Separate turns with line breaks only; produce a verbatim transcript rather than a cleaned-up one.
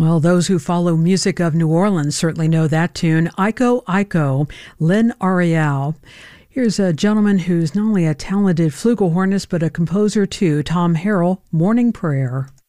Well, those who follow music of New Orleans certainly know that tune. Iko Iko, Lynn Ariel. Here's a gentleman who's not only a talented flugelhornist, but a composer too, Tom Harrell, Morning Prayer.